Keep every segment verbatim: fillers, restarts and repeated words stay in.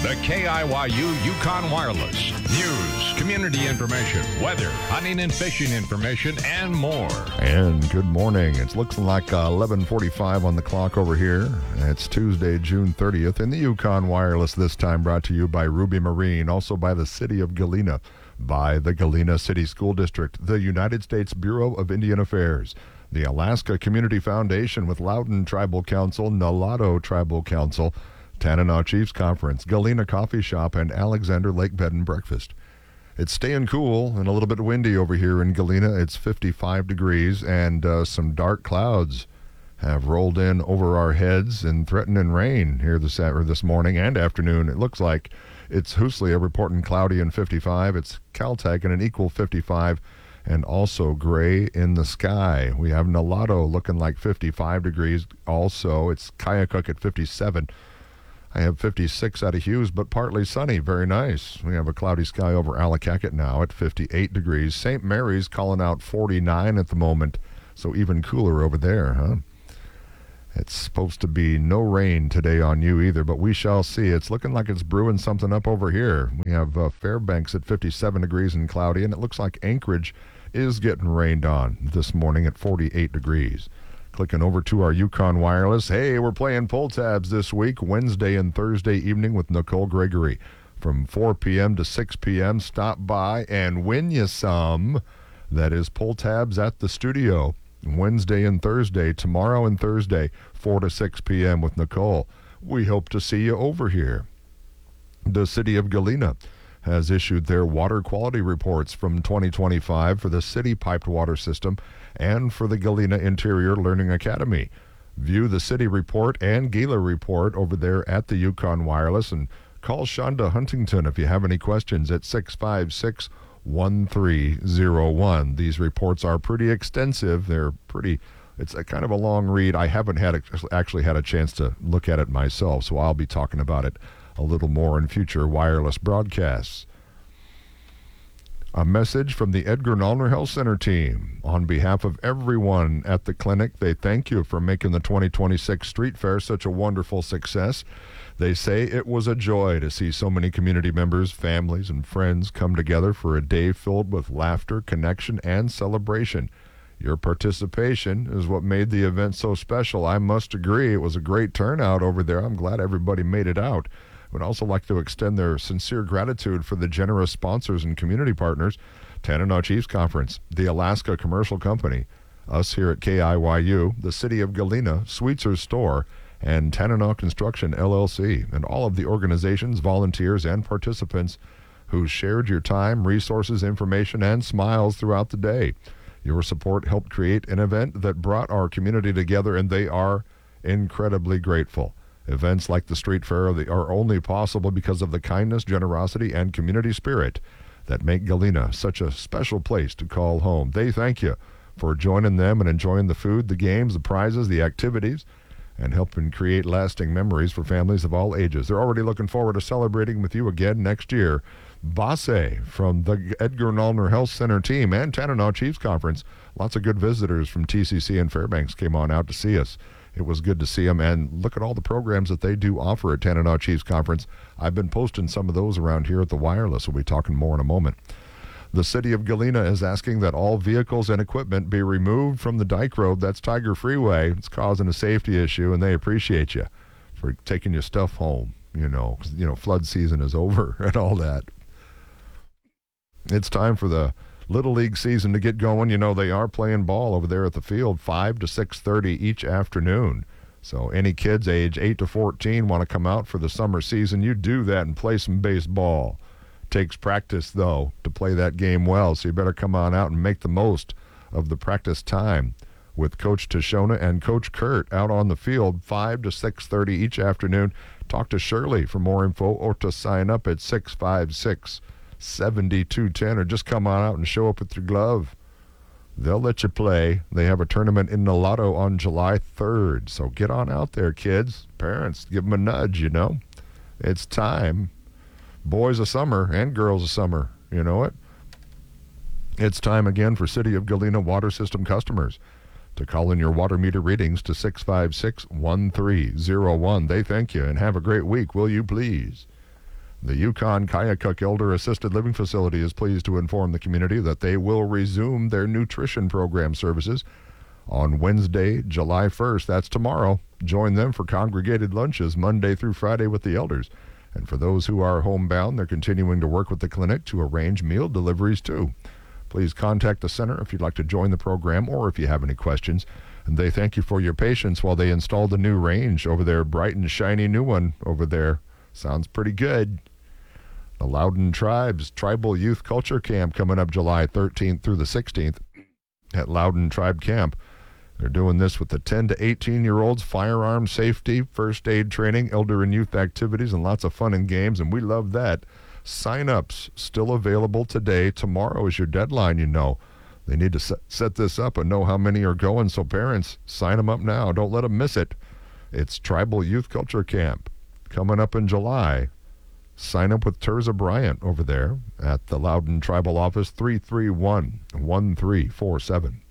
The K I Y U Yukon Wireless. News, community information, weather, hunting and fishing information, and more. And good morning. It's looking like uh, eleven forty-five on the clock over here. It's Tuesday, June thirtieth in the Yukon Wireless, this time brought to you by Ruby Marine, also by the City of Galena, by the Galena City School District, the United States Bureau of Indian Affairs, the Alaska Community Foundation with Loudon Tribal Council, Nulato Tribal Council, Tanana Chiefs Conference, Galena Coffee Shop, and Alexander Lake Bed and Breakfast. It's staying cool and a little bit windy over here in Galena. It's fifty-five degrees, and uh, some dark clouds have rolled in over our heads and threatening rain here this, or this morning and afternoon. It looks like it's Huslia reporting cloudy and fifty-five. It's Caltech in an equal fifty-five, and also gray in the sky. We have Nulato looking like fifty-five degrees also. It's Kayakuk at fifty-seven. I have fifty-six out of Hughes, but partly sunny. Very nice. We have a cloudy sky over Allakaket now at fifty-eight degrees. Saint Mary's calling out forty-nine at the moment, so even cooler over there, huh? It's supposed to be no rain today on you either, but we shall see. It's looking like it's brewing something up over here. We have uh, Fairbanks at fifty-seven degrees and cloudy, and it looks like Anchorage is getting rained on this morning at forty-eight degrees. Clicking over to our Yukon Wireless. Hey, we're playing pull tabs this week, Wednesday and Thursday evening with Nicole Gregory. From four p.m. to six p.m., stop by and win you some. That is pull tabs at the studio. Wednesday and Thursday, tomorrow and Thursday, four to six p.m. with Nicole. We hope to see you over here. The City of Galena has issued their water quality reports from twenty twenty-five for the city piped water system and for the Galena Interior Learning Academy. View the city report and Gila report over there at the Yukon Wireless, and call Shonda Huntington if you have any questions at six five six, one three zero one. These reports are pretty extensive. They're pretty, it's a kind of a long read. I haven't had a, actually had a chance to look at it myself, so I'll be talking about it a little more in future wireless broadcasts. A message from the Edgar Nolner Health Center team. On behalf of everyone at the clinic, they thank you for making the twenty twenty-six Street Fair such a wonderful success. They say it was a joy to see so many community members, families, and friends come together for a day filled with laughter, connection, and celebration. Your participation is what made the event so special. I must agree, it was a great turnout over there. I'm glad everybody made it out. Would also like to extend their sincere gratitude for the generous sponsors and community partners, Tanana Chiefs Conference, the Alaska Commercial Company, us here at K I Y U, the City of Galena, Sweetzer's Store, and Tanana Construction, L L C, and all of the organizations, volunteers, and participants who shared your time, resources, information, and smiles throughout the day. Your support helped create an event that brought our community together, and they are incredibly grateful. Events like the Street Fair are only possible because of the kindness, generosity, and community spirit that make Galena such a special place to call home. They thank you for joining them and enjoying the food, the games, the prizes, the activities, and helping create lasting memories for families of all ages. They're already looking forward to celebrating with you again next year. Basse from the Edgar Nolner Health Center team and Tanana Chiefs Conference. Lots of good visitors from T C C and Fairbanks came on out to see us. It was good to see them, and look at all the programs that they do offer at Tanana Chiefs Conference. I've been posting some of those around here at the Wireless. We'll be talking more in a moment. The City of Galena is asking that all vehicles and equipment be removed from the Dike Road. That's Tiger Freeway. It's causing a safety issue, and they appreciate you for taking your stuff home. You know, 'cause, you know, flood season is over and all that. It's time for the Little League season to get going. You know, they are playing ball over there at the field five to six thirty each afternoon. So any kids age eight to fourteen want to come out for the summer season, you do that and play some baseball. Takes practice, though, to play that game well, so you better come on out and make the most of the practice time with Coach Tashona and Coach Kurt out on the field five to six thirty each afternoon. Talk to Shirley for more info or to sign up at six five six, seven two one zero, or just come on out and show up with your glove. They'll let you play. They have a tournament in Nulato on July third, so get on out there, kids. Parents, give them a nudge, you know. It's time. Boys of summer and girls of summer, you know it. It's time again for City of Galena water system customers to call in your water meter readings to six five six, one three zero one. They thank you and have a great week, will you please? The Yukon Kayakuk Elder Assisted Living Facility is pleased to inform the community that they will resume their nutrition program services on Wednesday, July first. That's tomorrow. Join them for congregated lunches Monday through Friday with the elders. And for those who are homebound, they're continuing to work with the clinic to arrange meal deliveries too. Please contact the center if you'd like to join the program or if you have any questions. And they thank you for your patience while they installed a new range over there, bright and shiny new one over there. Sounds pretty good. The Loudon Tribes Tribal Youth Culture Camp coming up July thirteenth through the sixteenth at Loudon Tribe Camp. They're doing this with the ten to eighteen-year-olds, firearm safety, first aid training, elder and youth activities, and lots of fun and games, and we love that. Sign-ups still available today. Tomorrow is your deadline, you know. They need to set, set this up and know how many are going, so parents, sign them up now. Don't let them miss it. It's Tribal Youth Culture Camp coming up in July. Sign up with Terza Bryant over there at the Loudon Tribal Office, three three one, one three four seven.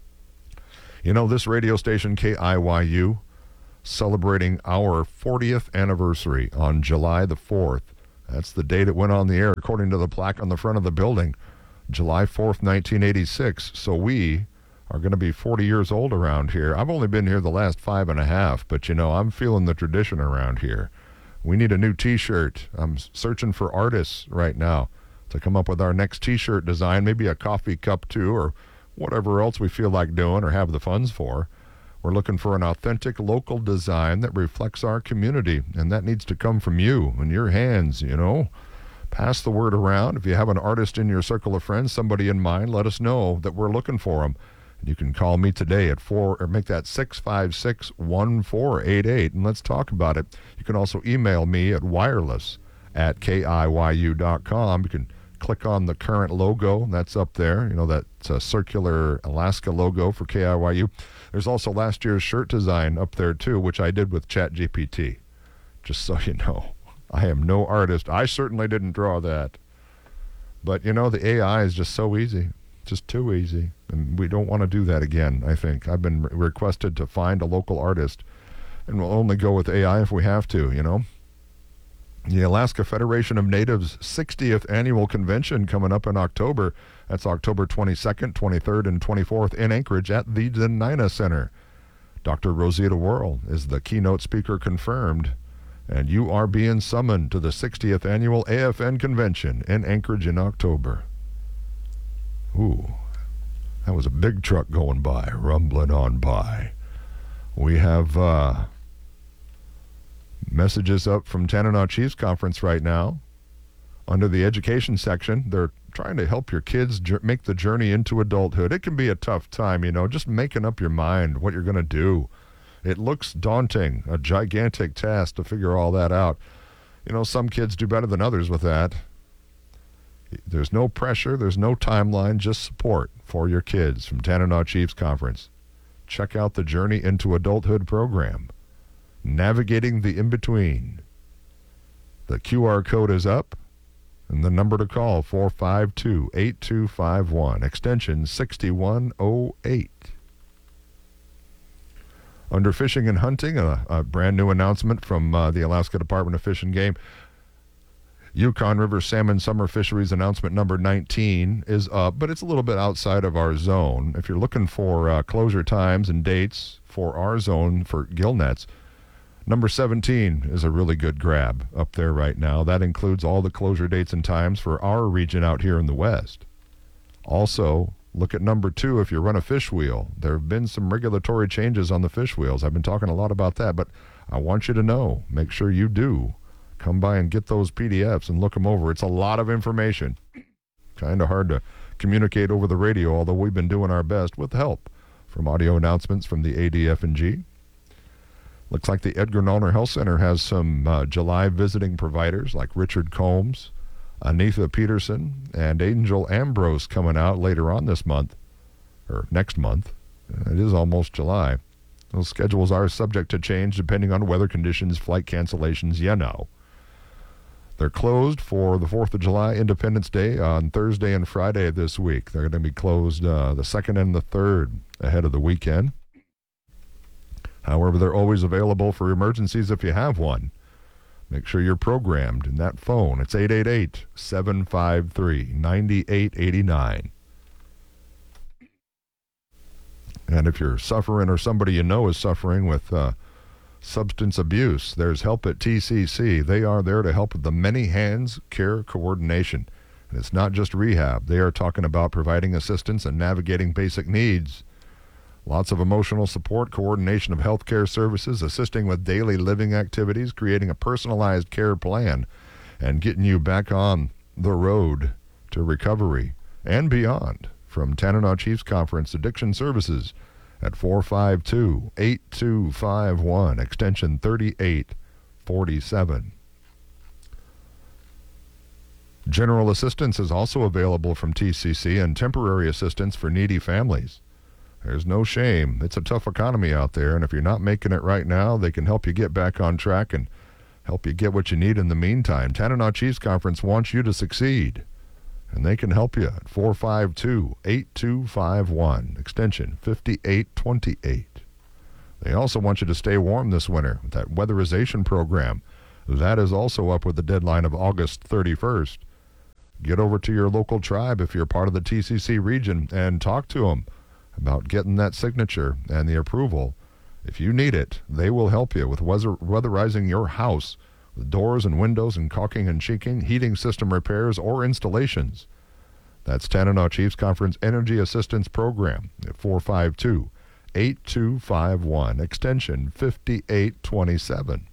You know, this radio station, K I Y U, celebrating our fortieth anniversary on July the fourth. That's the date it went on the air, according to the plaque on the front of the building, July fourth, nineteen eighty-six. So we are going to be forty years old around here. I've only been here the last five and a half, but, you know, I'm feeling the tradition around here. We need a new T-shirt. I'm searching for artists right now to come up with our next T-shirt design, maybe a coffee cup too, or whatever else we feel like doing or have the funds for. We're looking for an authentic local design that reflects our community, and that needs to come from you and your hands, you know. Pass the word around. If you have an artist in your circle of friends, somebody in mind, let us know that we're looking for them. And you can call me today at four, or make that six five six, one four eight eight, and let's talk about it. You can also email me at wireless at K I Y U dot com. You can click on the current logo. That's up there. You know, that's a circular Alaska logo for K I Y U. There's also last year's shirt design up there, too, which I did with ChatGPT. Just so you know, I am no artist. I certainly didn't draw that. But, you know, the A I is just so easy. Just too easy. And we don't want to do that again, I think. I've been re- requested to find a local artist, and we'll only go with A I if we have to, you know. The Alaska Federation of Natives' sixtieth Annual Convention coming up in October. That's October twenty-second, twenty-third, and twenty-fourth in Anchorage at the Denina Center. Doctor Rosita Worrell is the keynote speaker confirmed, and you are being summoned to the sixtieth Annual A F N Convention in Anchorage in October. Ooh, that was a big truck going by, rumbling on by. We have uh, messages up from Tanana Chiefs Conference right now. Under the education section, they're trying to help your kids ju- make the journey into adulthood. It can be a tough time, you know, just making up your mind what you're going to do. It looks daunting, a gigantic task to figure all that out. You know, some kids do better than others with that. There's no pressure, there's no timeline, just support for your kids from Tanana Chiefs Conference. Check out the Journey into Adulthood program. Navigating the in-between. The Q R code is up, and the number to call, four five two, eight two five one, extension six one oh eight. Under fishing and hunting, a, a brand new announcement from uh, the Alaska Department of Fish and Game. Yukon River Salmon Summer Fisheries announcement number nineteen is up, but it's a little bit outside of our zone. If you're looking for uh, closure times and dates for our zone for gill nets, number seventeen is a really good grab up there right now. That includes all the closure dates and times for our region out here in the west. Also, look at number two if you run a fish wheel. There have been some regulatory changes on the fish wheels. I've been talking a lot about that, but I want you to know, make sure you do. Come by and get those P D Fs and look them over. It's a lot of information. Kind of hard to communicate over the radio, although we've been doing our best with help from audio announcements from the A D F and G. Looks like the Edgar Nollner Health Center has some uh, July visiting providers like Richard Combs, Anitha Peterson, and Angel Ambrose coming out later on this month, or next month. It is almost July. Those schedules are subject to change depending on weather conditions, flight cancellations, you know. They're closed for the fourth of July, Independence Day, on Thursday and Friday this week. They're going to be closed uh, the second and the third ahead of the weekend. However, they're always available for emergencies if you have one. Make sure you're programmed in that phone. It's eight eight eight, seven five three, nine eight eight nine. And if you're suffering or somebody you know is suffering with uh, substance abuse, there's help at T C C. They are there to help with the many hands care coordination. And it's not just rehab. They are talking about providing assistance and navigating basic needs. Lots of emotional support, coordination of healthcare services, assisting with daily living activities, creating a personalized care plan, and getting you back on the road to recovery and beyond. From Tanana Chiefs Conference Addiction Services at four five two, eight two five one, extension thirty-eight forty-seven. General assistance is also available from T C C and temporary assistance for needy families. There's no shame. It's a tough economy out there, and if you're not making it right now, they can help you get back on track and help you get what you need in the meantime. Tanana Chiefs Conference wants you to succeed, and they can help you at four five two, eight two five one, extension fifty-eight twenty-eight. They also want you to stay warm this winter with that weatherization program. That is also up with the deadline of August thirty-first. Get over to your local tribe if you're part of the T C C region and talk to them about getting that signature and the approval. If you need it, they will help you with weather- weatherizing your house with doors and windows and caulking and cheeking, heating system repairs, or installations. That's Tanana Chiefs Conference Energy Assistance Program at four five two, eight two five one, extension fifty-eight twenty-seven.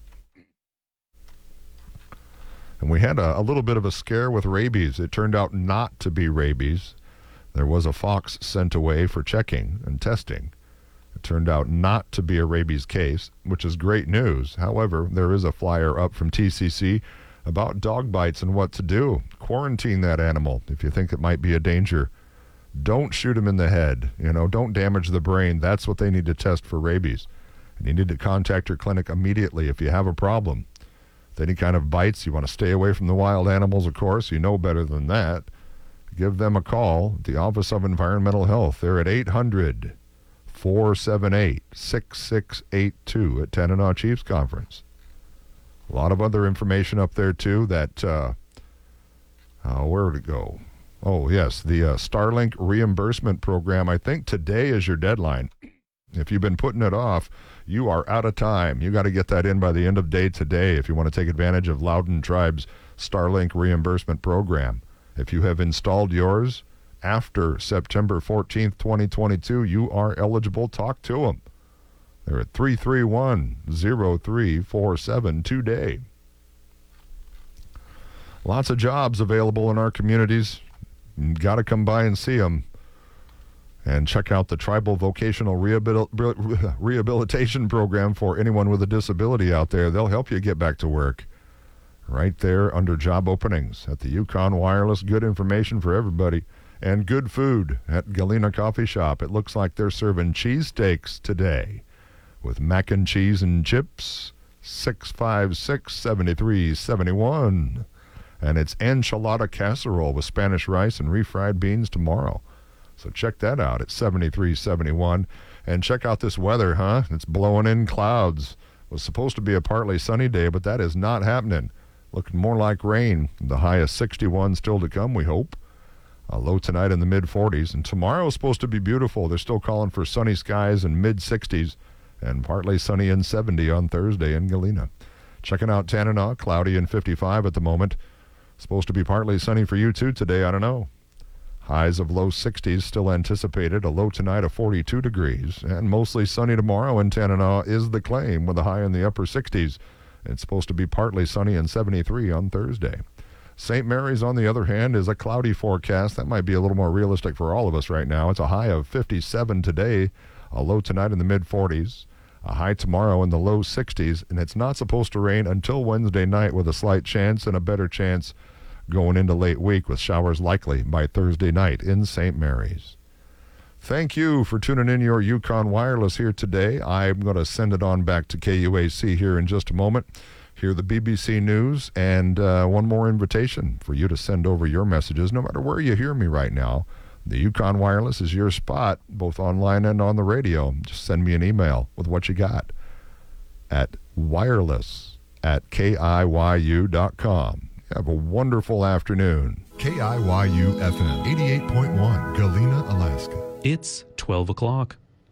And we had a, a little bit of a scare with rabies. It turned out not to be rabies. There was a fox sent away for checking and testing. It turned out not to be a rabies case, which is great news. However, there is a flyer up from T C C about dog bites and what to do. Quarantine that animal if you think it might be a danger. Don't shoot him in the head. You know, don't damage the brain. That's what they need to test for rabies. And you need to contact your clinic immediately if you have a problem. If any kind of bites, you want to stay away from the wild animals, of course. You know better than that. Give them a call at the Office of Environmental Health. They're at eight hundred, four seven eight, six six eight two at Tanana Chiefs Conference. A lot of other information up there, too, that, uh, uh, where did it go? Oh, yes, the uh, Starlink reimbursement program. I think today is your deadline. If you've been putting it off, you are out of time. You got to get that in by the end of day today if you want to take advantage of Loudon Tribe's Starlink reimbursement program. If you have installed yours after September fourteenth, twenty twenty-two, you are eligible. Talk to them. They're at three three one, zero three four seven today. Lots of jobs available in our communities. Got to come by and see them. And check out the Tribal Vocational Rehabil- Rehabilitation Program for anyone with a disability out there. They'll help you get back to work. Right there under job openings at the Yukon Wireless. Good information for everybody. And good food at Galena Coffee Shop. It looks like they're serving cheesesteaks today with mac and cheese and chips. six five six, seven three seven one. And it's enchilada casserole with Spanish rice and refried beans tomorrow. So check that out at seventy-three seventy-one. And check out this weather, huh? It's blowing in clouds. It was supposed to be a partly sunny day, but that is not happening. Looking more like rain. The high is sixty-one still to come, we hope. A low tonight in the mid forties. And tomorrow is supposed to be beautiful. They're still calling for sunny skies in mid sixties and partly sunny in seventy on Thursday in Galena. Checking out Tanana, cloudy and fifty-five at the moment. Supposed to be partly sunny for you too today, I don't know. Highs of low sixties still anticipated. A low tonight of forty-two degrees. And mostly sunny tomorrow in Tanana is the claim with a high in the upper sixties. It's supposed to be partly sunny and seventy-three on Thursday. Saint Mary's, on the other hand, is a cloudy forecast. That might be a little more realistic for all of us right now. It's a high of fifty-seven today, a low tonight in the mid forties, a high tomorrow in the low sixties, and it's not supposed to rain until Wednesday night with a slight chance and a better chance going into late week with showers likely by Thursday night in Saint Mary's. Thank you for tuning in your Yukon Wireless here today. I'm going to send it on back to K U A C here in just a moment. Hear the B B C News, and uh, one more invitation for you to send over your messages, no matter where you hear me right now. The Yukon Wireless is your spot, both online and on the radio. Just send me an email with what you got at wireless at K I Y U dot com. Have a wonderful afternoon. K I Y U F M eighty-eight point one, Galena, Alaska. It's twelve o'clock.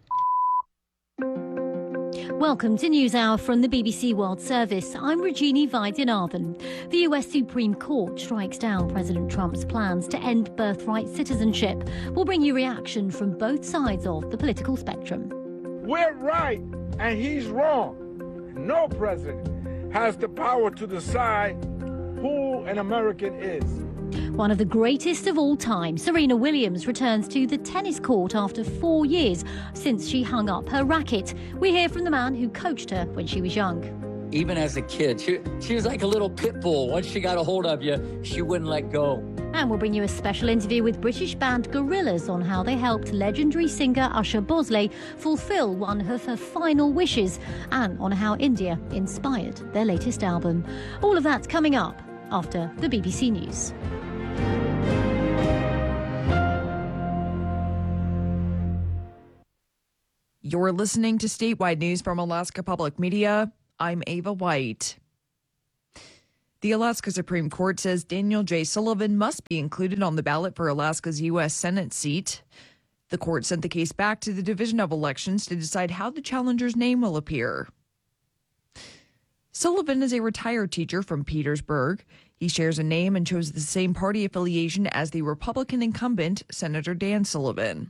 Welcome to NewsHour from the B B C World Service. I'm Regina Vaidyanathan. The U S Supreme Court strikes down President Trump's plans to end birthright citizenship. We'll bring you reaction from both sides of the political spectrum. We're right and he's wrong. No president has the power to decide who an American is. One of the greatest of all time, Serena Williams returns to the tennis court after four years since she hung up her racket. We hear from the man who coached her when she was young. Even as a kid, she, she was like a little pit bull. Once she got a hold of you, she wouldn't let go. And we'll bring you a special interview with British band Gorillaz on how they helped legendary singer Usher Bosley fulfill one of her final wishes, and on how India inspired their latest album. All of that's coming up after the B B C News. You're listening to statewide news from Alaska Public Media. I'm Ava White. The Alaska Supreme Court says Daniel J. Sullivan must be included on the ballot for Alaska's U S Senate seat. The court sent the case back to the Division of Elections to decide how the challenger's name will appear. Sullivan is a retired teacher from Petersburg. He shares a name and chose the same party affiliation as the Republican incumbent, Senator Dan Sullivan.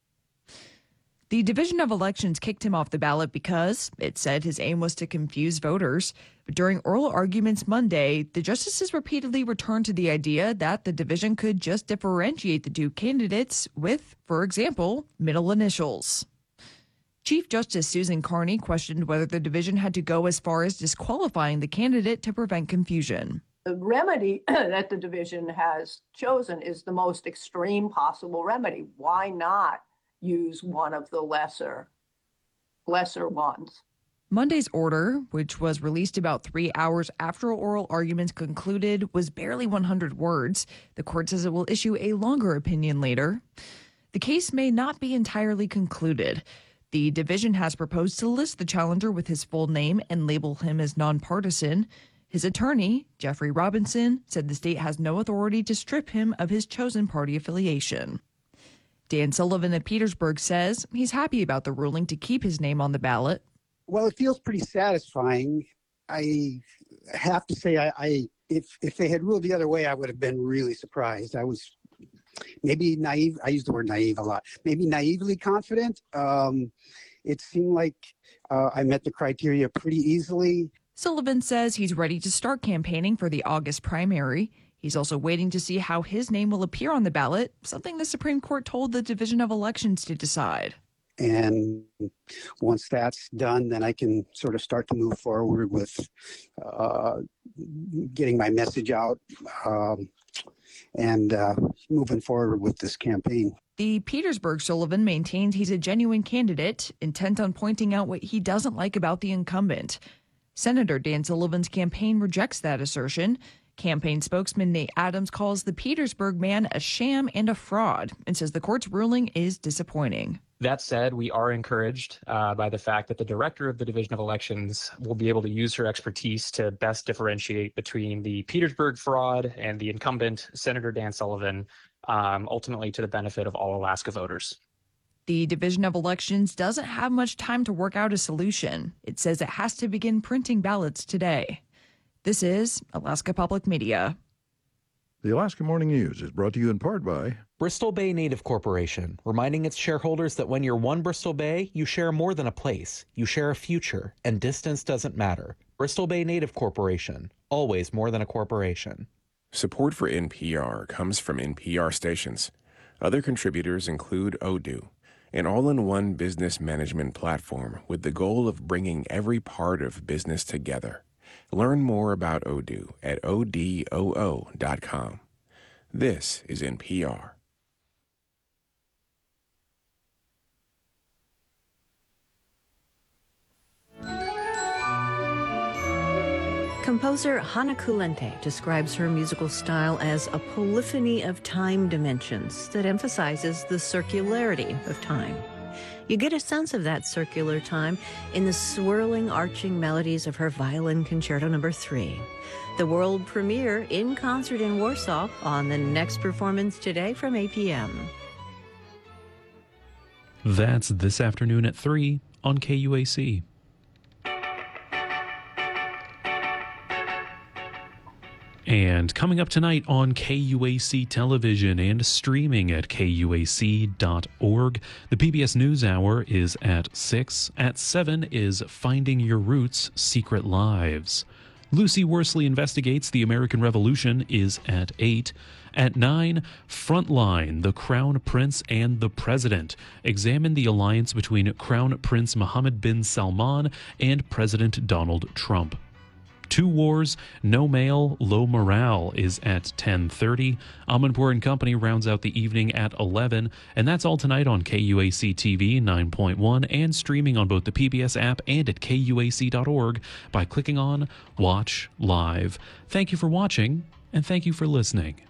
The Division of Elections kicked him off the ballot because it said his aim was to confuse voters. But during oral arguments Monday, the justices repeatedly returned to the idea that the division could just differentiate the two candidates with, for example, middle initials. Chief Justice Susan Carney questioned whether the division had to go as far as disqualifying the candidate to prevent confusion. The remedy that the division has chosen is the most extreme possible remedy. Why not use one of the lesser, lesser ones? Monday's order, which was released about three hours after oral arguments concluded, was barely one hundred words. The court says it will issue a longer opinion later. The case may not be entirely concluded. The division has proposed to list the challenger with his full name and label him as nonpartisan. His attorney, Jeffrey Robinson, said the state has no authority to strip him of his chosen party affiliation. Dan Sullivan of Petersburg says he's happy about the ruling to keep his name on the ballot. Well, it feels pretty satisfying. I have to say, I, I if if they had ruled the other way, I would have been really surprised. I was maybe naive. I use the word naive a lot. Maybe naively confident. Um, it seemed like uh, I met the criteria pretty easily. Sullivan says he's ready to start campaigning for the August primary. He's also waiting to see how his name will appear on the ballot, something the Supreme Court told the Division of Elections to decide. And once that's done, then I can sort of start to move forward with uh, getting my message out um, and uh, moving forward with this campaign. The Petersburg Sullivan maintains he's a genuine candidate, intent on pointing out what he doesn't like about the incumbent. Senator Dan Sullivan's campaign rejects that assertion. Campaign spokesman Nate Adams calls the Petersburg man a sham and a fraud and says the court's ruling is disappointing. That said, we are encouraged uh, by the fact that the director of the Division of Elections will be able to use her expertise to best differentiate between the Petersburg fraud and the incumbent, Senator Dan Sullivan, um, ultimately to the benefit of all Alaska voters. The Division of Elections doesn't have much time to work out a solution. It says it has to begin printing ballots today. This is Alaska Public Media. The Alaska Morning News is brought to you in part by Bristol Bay Native Corporation, reminding its shareholders that when you're one Bristol Bay, you share more than a place. You share a future, and distance doesn't matter. Bristol Bay Native Corporation, always more than a corporation. Support for N P R comes from N P R stations. Other contributors include Odoo, an all-in-one business management platform with the goal of bringing every part of business together. Learn more about Odoo at odoo dot com. This is N P R. Composer Hana Kulente describes her musical style as a polyphony of time dimensions that emphasizes the circularity of time. You get a sense of that circular time in the swirling, arching melodies of her Violin Concerto Number three. The world premiere in concert in Warsaw on the next performance today from eight p.m. That's this afternoon at three on K U A C. And coming up tonight on K U A C Television and streaming at K U A C dot org, the P B S NewsHour is at six. At seven is Finding Your Roots, Secret Lives. Lucy Worsley Investigates the American Revolution is at eight. At nine, Frontline, the Crown Prince and the President. Examine the alliance between Crown Prince Mohammed bin Salman and President Donald Trump. Two Wars, No Mail, Low Morale is at ten thirty. Amanpour and Company rounds out the evening at eleven. And that's all tonight on K U A C T V nine point one and streaming on both the P B S app and at K U A C dot org by clicking on Watch Live. Thank you for watching, and thank you for listening.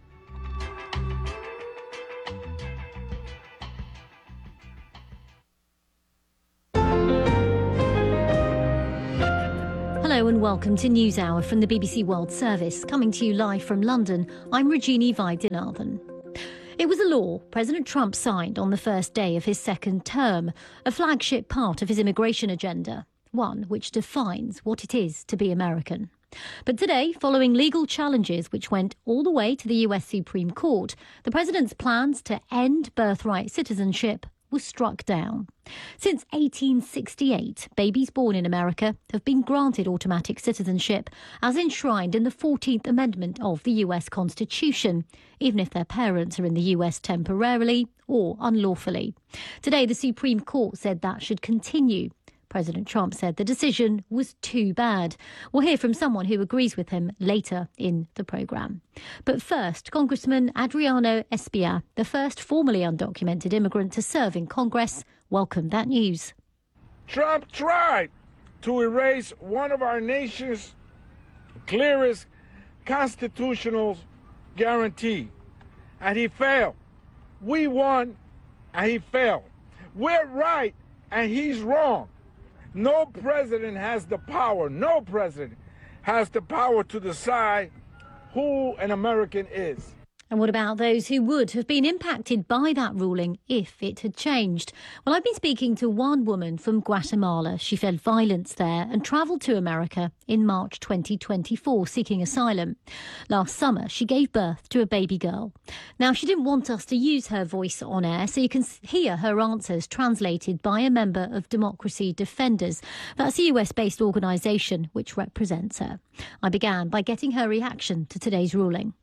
Hello and welcome to NewsHour from the B B C World Service. Coming to you live from London, I'm Regini Vaidyanathan. It was a law President Trump signed on the first day of his second term, a flagship part of his immigration agenda, one which defines what it is to be American. But today, following legal challenges which went all the way to the U S Supreme Court, the president's plans to end birthright citizenship was struck down. Since eighteen sixty-eight, babies born in America have been granted automatic citizenship, as enshrined in the fourteenth Amendment of the U S Constitution, even if their parents are in the U S temporarily or unlawfully. Today, the Supreme Court said that should continue. President Trump said the decision was too bad. We'll hear from someone who agrees with him later in the programme. But first, Congressman Adriano Espia, the first formally undocumented immigrant to serve in Congress, welcomed that news. Trump tried to erase one of our nation's clearest constitutional guarantee, and he failed. We won, and he failed. We're right, and he's wrong. No president has the power, no president has the power to decide who an American is. And what about those who would have been impacted by that ruling if it had changed? Well, I've been speaking to one woman from Guatemala. She fled violence there and travelled to America in March twenty twenty-four seeking asylum. Last summer, she gave birth to a baby girl. Now, she didn't want us to use her voice on air, so you can hear her answers translated by a member of Democracy Defenders. That's a U S-based organisation which represents her. I began by getting her reaction to today's ruling.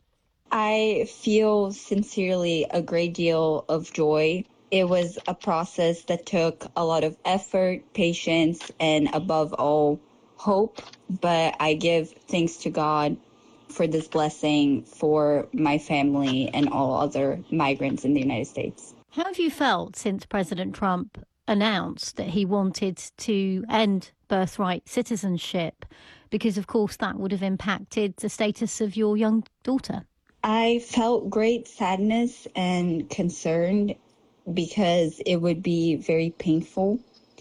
I feel sincerely a great deal of joy. It was a process that took a lot of effort, patience, and above all, hope. But I give thanks to God for this blessing for my family and all other migrants in the United States. How have you felt since President Trump announced that he wanted to end birthright citizenship? Because, of course, that would have impacted the status of your young daughter. I felt great sadness and concern because it would be very painful.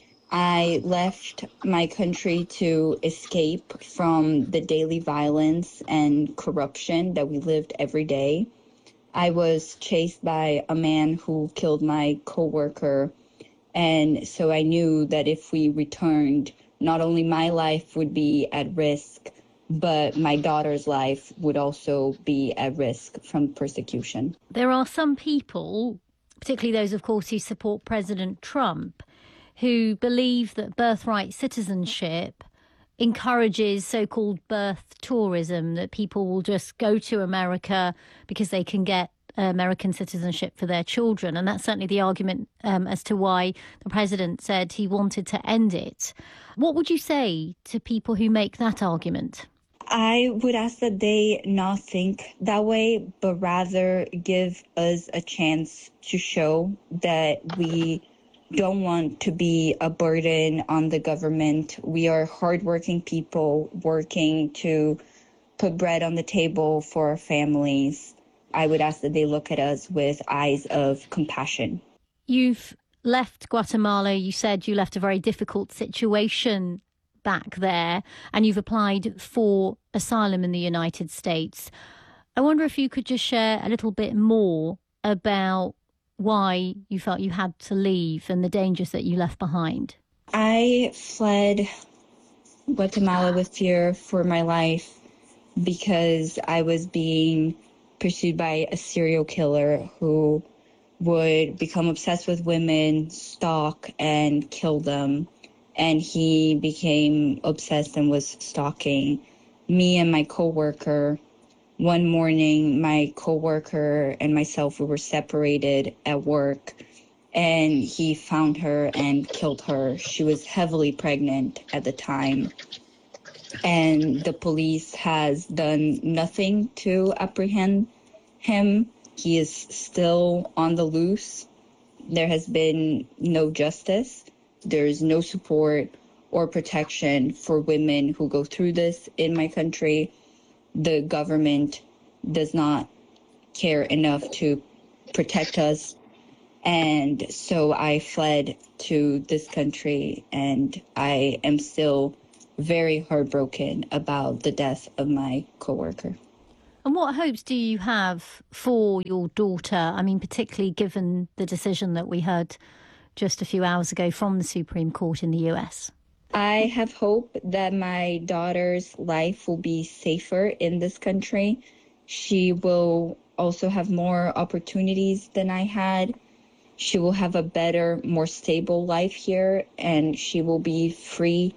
I left my country to escape from the daily violence and corruption that we lived every day. I was chased by a man who killed my coworker, and so I knew that if we returned, not only my life would be at risk, but my daughter's life would also be at risk from persecution. There are some people, particularly those, of course, who support President Trump, who believe that birthright citizenship encourages so-called birth tourism, that people will just go to America because they can get American citizenship for their children. And that's certainly the argument um, as to why the president said he wanted to end it. What would you say to people who make that argument? I would ask that they not think that way, but rather give us a chance to show that we don't want to be a burden on the government. We are hardworking people working to put bread on the table for our families. I would ask that they look at us with eyes of compassion. You've left Guatemala, you said you left a very difficult situation back there, and you've applied for asylum in the United States. I wonder if you could just share a little bit more about why you felt you had to leave and the dangers that you left behind. I fled Guatemala with fear for my life because I was being pursued by a serial killer who would become obsessed with women, stalk, and kill them. And he became obsessed and was stalking me and my coworker. One morning, my coworker and myself, we were separated at work, and he found her and killed her. She was heavily pregnant at the time. And the police has done nothing to apprehend him. He is still on the loose. There has been no justice. There is no support or protection for women who go through this in my country. The government does not care enough to protect us. And so I fled to this country, and I am still very heartbroken about the death of my coworker. And what hopes do you have for your daughter? I mean, particularly given the decision that we heard just a few hours ago from the Supreme Court in the U S. I have hope that my daughter's life will be safer in this country. She will also have more opportunities than I had. She will have a better, more stable life here, and she will be free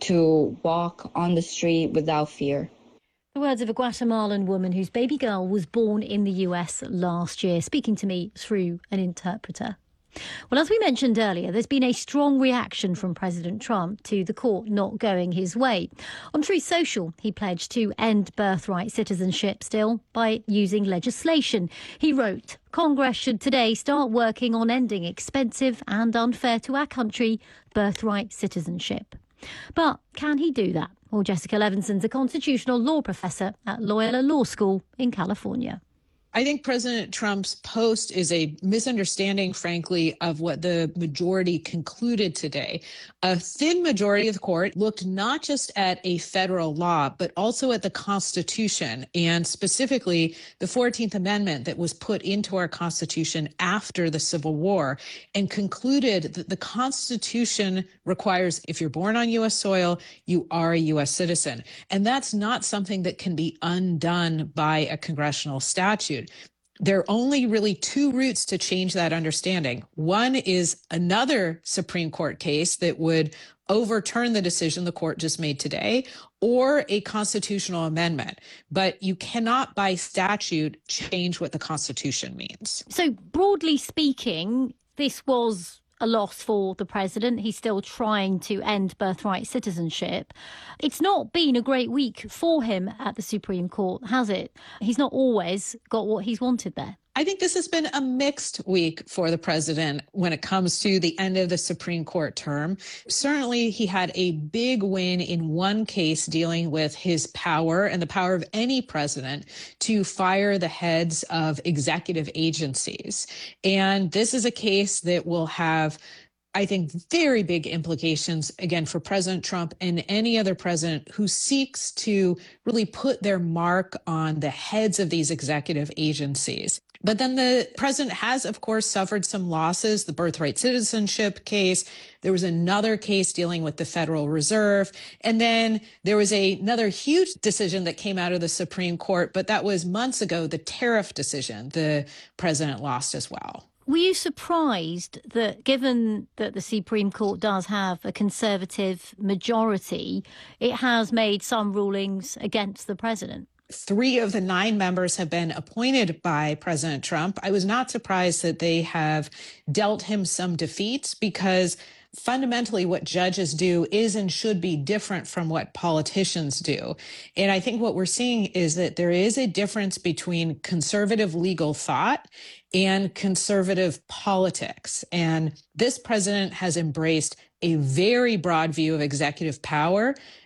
to walk on the street without fear. The words of a Guatemalan woman whose baby girl was born in the U S last year, speaking to me through an interpreter. Well, as we mentioned earlier, there's been a strong reaction from President Trump to the court not going his way. On Truth Social, he pledged to end birthright citizenship still by using legislation. He wrote, "Congress should today start working on ending expensive and unfair to our country birthright citizenship." But can he do that? Well, Jessica Levinson's a constitutional law professor at Loyola Law School in California. I think President Trump's post is a misunderstanding, frankly, of what the majority concluded today. A thin majority of the court looked not just at a federal law, but also at the Constitution, and specifically the fourteenth Amendment that was put into our Constitution after the Civil War, and concluded that the Constitution requires, if you're born on U S soil, you are a U S citizen. And that's not something that can be undone by a congressional statute. There are only really two routes to change that understanding. One is another Supreme Court case that would overturn the decision the court just made today, or a constitutional amendment. But you cannot, by statute, change what the Constitution means. So broadly speaking, this was a loss for the president. He's still trying to end birthright citizenship. It's not been a great week for him at the Supreme Court, has it? He's not always got what he's wanted there. I think this has been a mixed week for the president when it comes to the end of the Supreme Court term. Certainly, he had a big win in one case dealing with his power and the power of any president to fire the heads of executive agencies. And this is a case that will have, I think, very big implications, again, for President Trump and any other president who seeks to really put their mark on the heads of these executive agencies. But then the president has, of course, suffered some losses, the birthright citizenship case. There was another case dealing with the Federal Reserve. And then there was a, another huge decision that came out of the Supreme Court, but that was months ago, the tariff decision the president lost as well. Were you surprised that, given that the Supreme Court does have a conservative majority, it has made some rulings against the president? Three of the nine members have been appointed by President Trump. I was not surprised that they have dealt him some defeats, because fundamentally what judges do is and should be different from what politicians do. And I think what we're seeing is that there is a difference between conservative legal thought and conservative politics. And this president has embraced a very broad view of executive power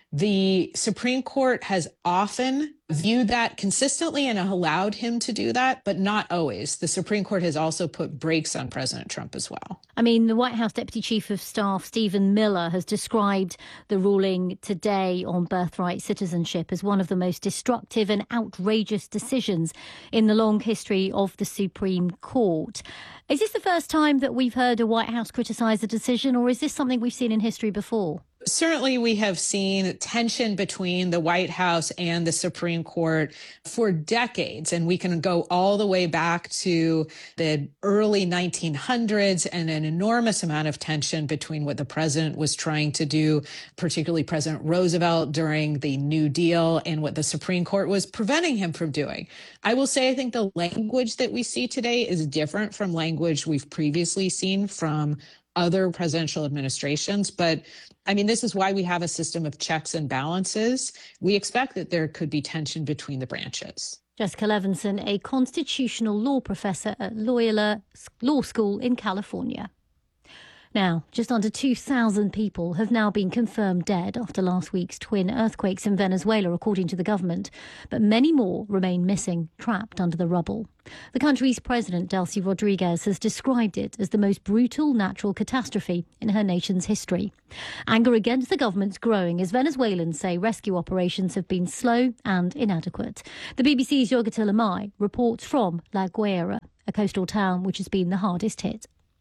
The Supreme Court has often viewed that consistently and allowed him to do that, but not always. The Supreme Court has also put brakes on President Trump as well. I mean, the White House Deputy Chief of Staff, Stephen Miller, has described the ruling today on birthright citizenship as one of the most destructive and outrageous decisions in the long history of the Supreme Court. Is this the first time that we've heard a White House criticise a decision, or is this something we've seen in history before? Certainly, we have seen tension between the White House and the Supreme Court for decades, and we can go all the way back to the early nineteen hundreds and an enormous amount of tension between what the president was trying to do, particularly President Roosevelt during the New Deal, and what the Supreme Court was preventing him from doing. I will say I think the language that we see today is different from language we've previously seen from other presidential administrations. But I mean, this is why we have a system of checks and balances. We expect that there could be tension between the branches. Jessica Levinson, a constitutional law professor at Loyola Law School in California. Now, just under two thousand people have now been confirmed dead after last week's twin earthquakes in Venezuela, according to the government. But many more remain missing, trapped under the rubble. The country's president, Delcy Rodriguez, has described it as the most brutal natural catastrophe in her nation's history. Anger against the government's growing as Venezuelans say rescue operations have been slow and inadequate. The B B C's Yogita Lamai reports from La Guaira, a coastal town which has been the hardest hit.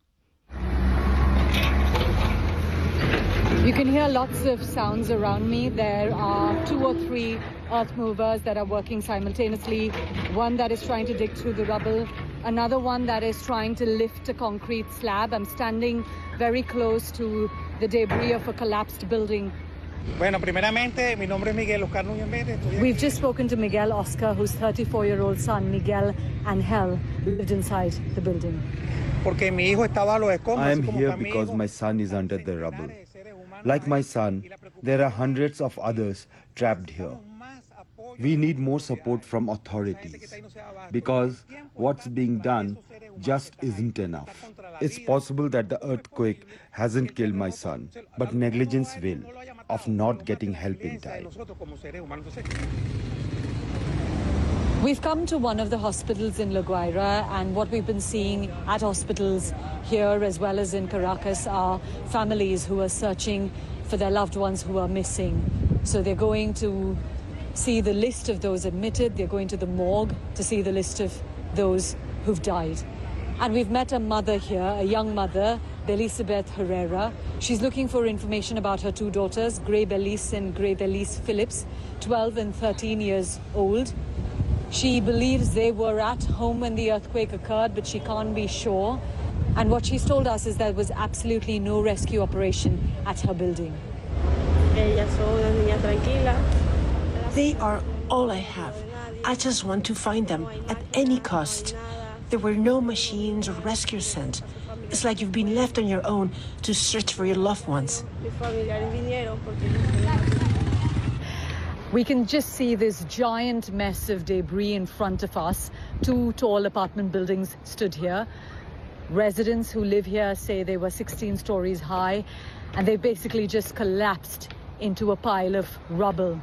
You can hear lots of sounds around me. There are two or three earth movers that are working simultaneously. One that is trying to dig through the rubble. Another one that is trying to lift a concrete slab. I'm standing very close to the debris of a collapsed building. Bueno, primeramente, mi nombre es Miguel Oscar Núñez Méndez. We've just spoken to Miguel Oscar, whose thirty-four-year-old son, Miguel Angel, lived inside the building. Porque mi hijo estaba a los escombros. I am here because my son is under the rubble. Like my son, there are hundreds of others trapped here. We need more support from authorities because what's being done just isn't enough. It's possible that the earthquake hasn't killed my son, but negligence will, of not getting help in time. We've come to one of the hospitals in La Guaira, and what we've been seeing at hospitals here as well as in Caracas are families who are searching for their loved ones who are missing. So they're going to see the list of those admitted, they're going to the morgue to see the list of those who've died. And we've met a mother here, a young mother, Belisabeth Herrera. She's looking for information about her two daughters, Gray Belice and Gray Belice Phillips, twelve and thirteen years old. She believes they were at home when the earthquake occurred, but she can't be sure. And what she's told us is there was absolutely no rescue operation at her building. They are all I have. I just want to find them at any cost. There were no machines or rescue sent. It's like you've been left on your own to search for your loved ones. We can just see this giant mess of debris in front of us. Two tall apartment buildings stood here. Residents who live here say they were sixteen stories high, and they basically just collapsed into a pile of rubble.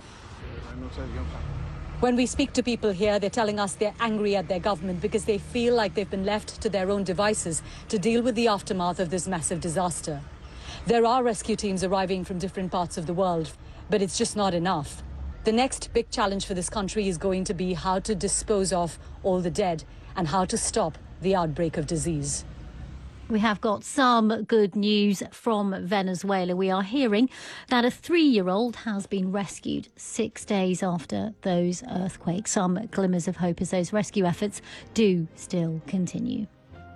When we speak to people here, they're telling us they're angry at their government because they feel like they've been left to their own devices to deal with the aftermath of this massive disaster. There are rescue teams arriving from different parts of the world, but it's just not enough. The next big challenge for this country is going to be how to dispose of all the dead and how to stop the outbreak of disease. We have got some good news from Venezuela. We are hearing that a three-year-old has been rescued six days after those earthquakes. Some glimmers of hope as those rescue efforts do still continue.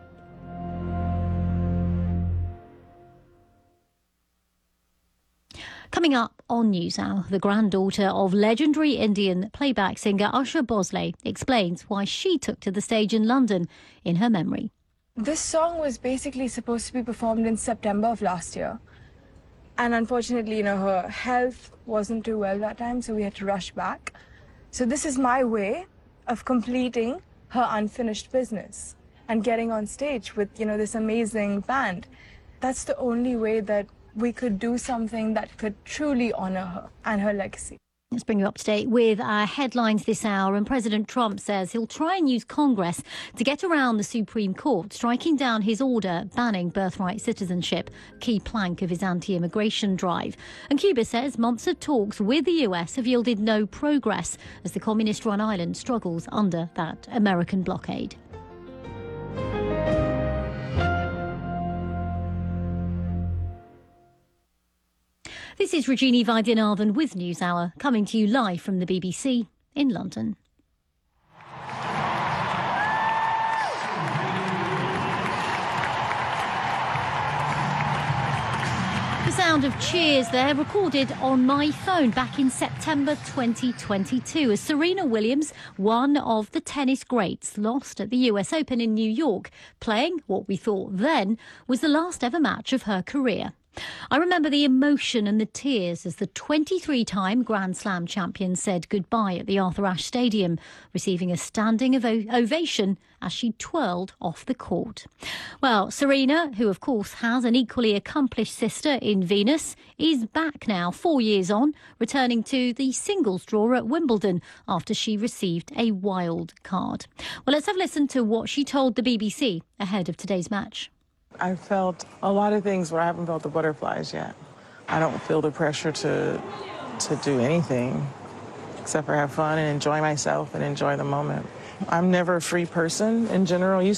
Coming up on NewsHour, the granddaughter of legendary Indian playback singer Usha Bhosle explains why she took to the stage in London in her memory. This song was basically supposed to be performed in September of last year. And unfortunately, you know, her health wasn't too well that time, so we had to rush back. So this is my way of completing her unfinished business and getting on stage with, you know, this amazing band. That's the only way that we could do something that could truly honor her and her legacy. Let's bring you up to date with our headlines this hour. And President Trump says he'll try and use Congress to get around the Supreme Court, striking down his order banning birthright citizenship, a key plank of his anti-immigration drive. And Cuba says months of talks with the U S have yielded no progress as the communist-run island struggles under that American blockade. This is Regina Vaidyanathan with NewsHour, coming to you live from the B B C in London. The sound of cheers there, recorded on my phone back in September twenty twenty-two, as Serena Williams, one of the tennis greats, lost at the U S Open in New York, playing what we thought then was the last ever match of her career. I remember the emotion and the tears as the twenty-three-time Grand Slam champion said goodbye at the Arthur Ashe Stadium, receiving a standing ov- ovation as she twirled off the court. Well, Serena, who of course has an equally accomplished sister in Venus, is back now, four years on, returning to the singles draw at Wimbledon after she received a wild card. Well, let's have a listen to what she told the B B C ahead of today's match. I felt a lot of things where I haven't felt the butterflies yet. I don't feel the pressure to to do anything except for have fun and enjoy myself and enjoy the moment. I'm never a free person in general. You